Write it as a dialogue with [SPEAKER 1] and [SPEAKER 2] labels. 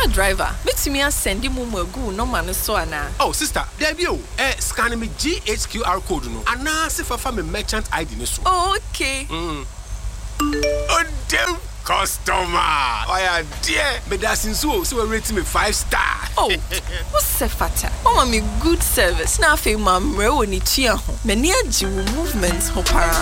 [SPEAKER 1] car driver, bet me send him go no man so ana.
[SPEAKER 2] Oh, sister, there be scan me GHQR code no. Ana se fa me merchant ID no so.
[SPEAKER 1] Oh, okay.
[SPEAKER 2] Oh, damn customer. Oh, yeah, dear. But that's in so we rate me 5 star.
[SPEAKER 1] Oh, what's the fata? Oh, me good service. Now, I feel my mre ni chia ho. Many movements ho para.